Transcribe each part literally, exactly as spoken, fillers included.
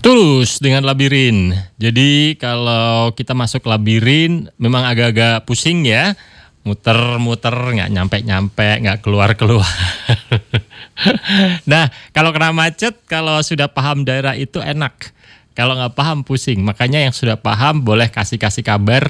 Tulus dengan labirin. Jadi kalau kita masuk labirin memang agak-agak pusing ya. Muter-muter, nggak nyampe-nyampe, nggak keluar-keluar. Nah, kalau kena macet, kalau sudah paham daerah itu enak. Kalau nggak paham pusing. Makanya yang sudah paham boleh kasih-kasih kabar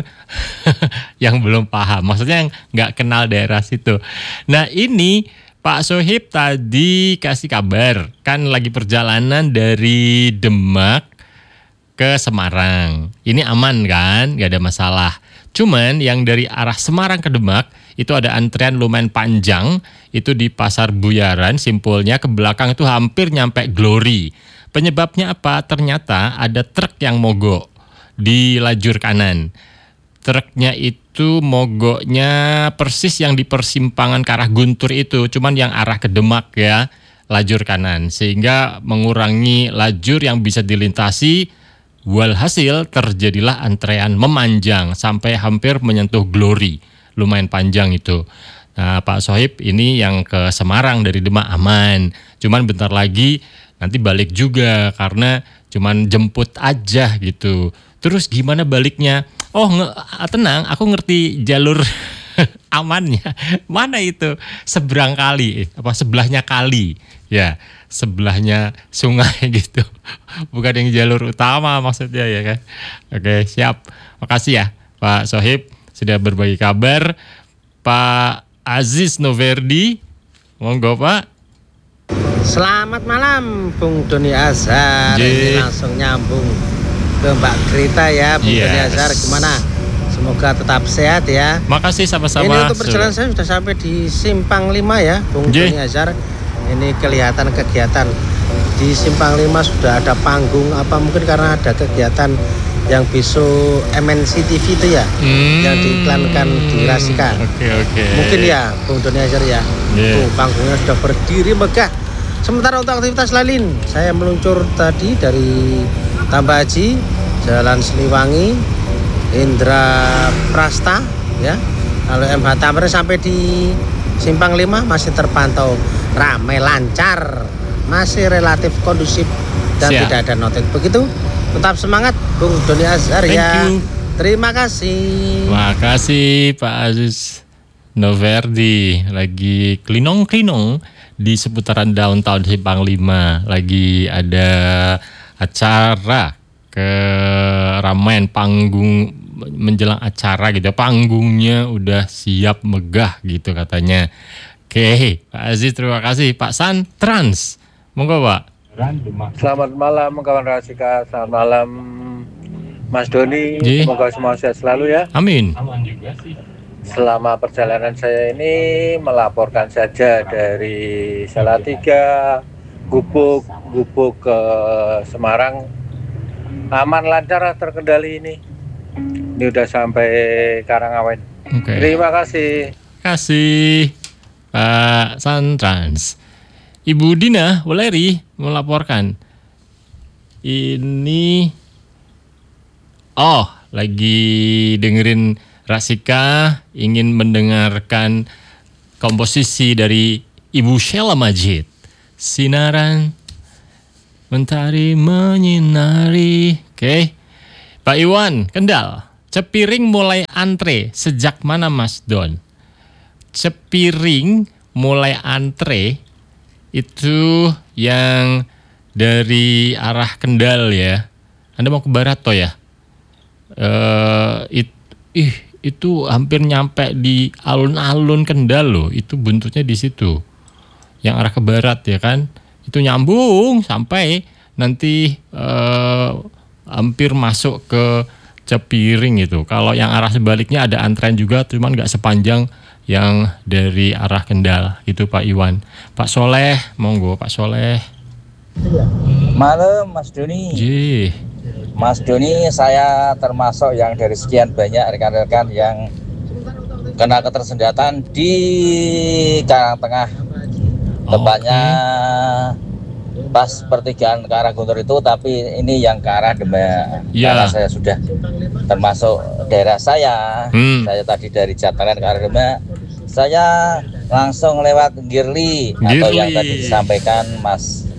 yang belum paham. Maksudnya yang nggak kenal daerah situ. Nah ini Pak Sohib tadi kasih kabar. Kan lagi perjalanan dari Demak ke Semarang. Ini aman kan? Nggak ada masalah. Cuman yang dari arah Semarang ke Demak itu ada antrian lumayan panjang. Itu di Pasar Buyaran, simpulnya ke belakang itu hampir nyampe Glory. Penyebabnya apa? Ternyata ada truk yang mogok di lajur kanan. Truknya itu mogoknya persis yang di persimpangan ke arah Guntur itu. Cuman yang arah ke Demak ya, lajur kanan. Sehingga mengurangi lajur yang bisa dilintasi. Walhasil terjadilah antrean memanjang sampai hampir menyentuh Glory. Lumayan panjang itu. Nah Pak Sohib ini yang ke Semarang dari Demak aman. Cuman bentar lagi nanti balik juga karena cuman jemput aja gitu. Terus gimana baliknya? Oh nge- tenang, aku ngerti jalur amannya. Mana itu? Seberang kali, apa sebelahnya kali. Ya, sebelahnya sungai gitu. Bukan yang jalur utama maksudnya ya kan. Oke, siap. Makasih ya Pak Sohib sudah berbagi kabar. Pak Aziz Noverdi, monggo Pak. Selamat malam Bung Doni Azhar. Ini langsung nyambung ke Mbak Grita ya Bung yes. Doni Azhar. Gimana? Semoga tetap sehat ya. Makasih sama-sama. Ini untuk perjalanan saya sudah sampai di Simpang lima ya Bung Doni Azhar. Ini kelihatan kegiatan di Simpang lima sudah ada panggung apa mungkin karena ada kegiatan yang besok M N C T V itu ya hmm. yang diiklankan di Rasika. Oke okay, oke. Okay. Mungkin ya Bung Doni Azhar ya. Yeah. Tuh panggungnya sudah berdiri megah. Sementara untuk aktivitas lain saya meluncur tadi dari Tambah Haji, Jalan Siliwangi, Indra Prasta ya. Lalu M H Tamrin sampai di Simpang lima masih terpantau ramai lancar, masih relatif kondusif dan Siap. Tidak ada notif. Begitu, tetap semangat Bung Doni Azhar ya. You. Terima kasih. Terima kasih Pak Aziz Noverdi. Lagi klinong-klinong di seputaran downtown Simpang lima. Lagi ada acara keramaian panggung menjelang acara gitu. Panggungnya udah siap megah gitu katanya. Oke, Pak Aziz terima kasih. Pak San Trans, monggo Pak. Selamat malam kawan Rasika, selamat malam Mas Doni. Ji. Semoga semua sehat selalu ya. Amin. Selama perjalanan saya ini melaporkan saja dari Salatiga, Gubuk, Gubuk ke Semarang. Aman lancar terkendali ini. Ini udah sampai Karangawen. Okay. Terima kasih. Terima kasih. Pak Santrans. Ibu Dina Waleri melaporkan. Ini oh, lagi dengerin Rasika, ingin mendengarkan komposisi dari Ibu Sheila Majid. Sinaran mentari menyinari. Oke. Okay. Pak Iwan Kendal, Cepiring mulai antre sejak mana Mas Don? Cepiring mulai antre itu yang dari arah Kendal ya. Anda mau ke barat toh ya? Uh, it, ih, itu hampir nyampe di alun-alun Kendal loh. Itu buntutnya di situ. Yang arah ke barat ya kan? Itu nyambung sampai nanti uh, hampir masuk ke Cepiring itu. Kalau yang arah sebaliknya ada antrean juga, cuman nggak sepanjang yang dari arah Kendal. Itu Pak Iwan. Pak Soleh, monggo Pak Soleh. Malam Mas Doni. Ji. Mas Doni, saya termasuk yang dari sekian banyak rekan-rekan yang kena ketersendatan di Karangtengah. Tepatnya pas pertigaan ke arah Guntur itu, tapi ini yang ke arah Demak. Ya. Karena saya sudah termasuk daerah saya. Hmm. Saya tadi dari Jataran ke arah Demak. Saya langsung lewat Girli, Girli atau yang tadi disampaikan Mas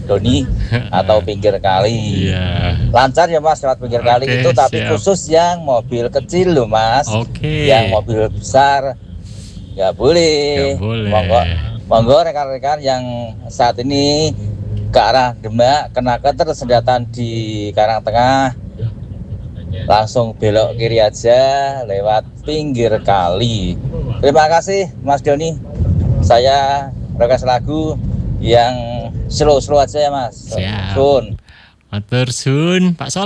Doni atau pinggir kali. Iya. Lancar ya Mas lewat pinggir kali Oke, itu, tapi siap. khusus yang mobil kecil loh Mas. Oke. Yang mobil besar nggak boleh. Nggak boleh. Monggo, monggo rekan-rekan yang saat ini ke arah Demak kena ketersendatan di Karangtengah, langsung belok kiri aja lewat pinggir kali. Terima kasih Mas Doni. Saya request lagu yang slow-slow aja ya Mas. Siap. Sun. Matur suwun Pak Sol.